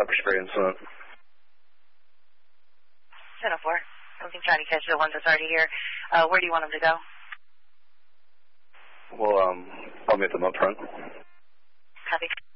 pepper spray incident. 10-4. Something trying to catch the one that's already here. Where do you want him to go? Well, I'll meet them up front. Copy.